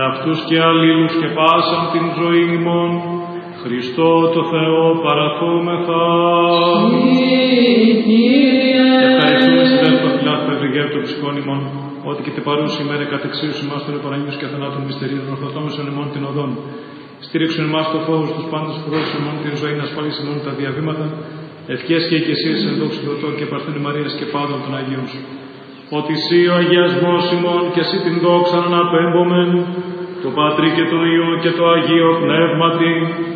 αυτούς και αλλήλους και πάσαν την ζωή ημών, Χριστό το Θεό παραθούμεθα. Ευχαριστούμε σε δεύτερο φιλάθρο ευλογία των ψυχών ημών, ότι και την παρούση ημέρα κατεξίωση μας των επαρανίους και θανάτων μυστηρίων, ορθοτόμησον ημών την οδόν. Στήριξον εμάς το φόβο τους πάντες φρόντους ημών, την ζωή να ασφαλίσει ημών τα διαβήματα, ευχές και οικεσίες εν δόξου Θεοτό και Παρθένη Μαρίας και πάντων των Αγίων σου. Ότι εσύ ο αγιασμός ημών και εσύ την δόξα αναπέμπομεν, το Πατρί και το Υιό και το Αγίο Πνεύματι,